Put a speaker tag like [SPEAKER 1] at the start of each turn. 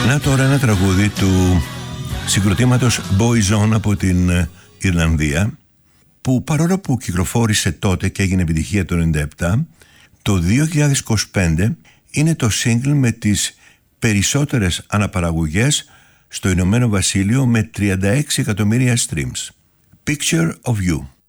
[SPEAKER 1] Να τώρα ένα τραγούδι του συγκροτήματος Boyzone από την Ιρλανδία, που παρόλο που κυκλοφόρησε τότε και έγινε επιτυχία το 1997, το 2025 είναι το single με τις περισσότερες αναπαραγωγές στο Ηνωμένο Βασίλειο με 36 εκατομμύρια streams. Picture of You.